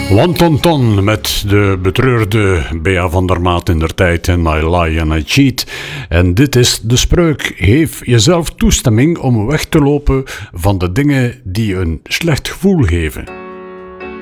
Wantonton met de betreurde Bea van der Maat in der tijd en I Lie and I Cheat. En dit is de spreuk: geef jezelf toestemming om weg te lopen van de dingen die een slecht gevoel geven.